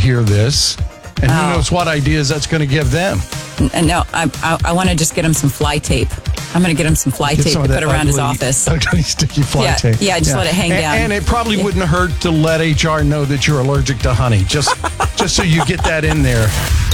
hear this. And who knows what ideas that's going to give them. No, I want to just get him some fly tape. I'm going to get him some fly tape to put around his office. Ugly, sticky fly tape. Yeah, just let it hang down. And it probably wouldn't hurt to let HR know that you're allergic to honey, just so you get that in there.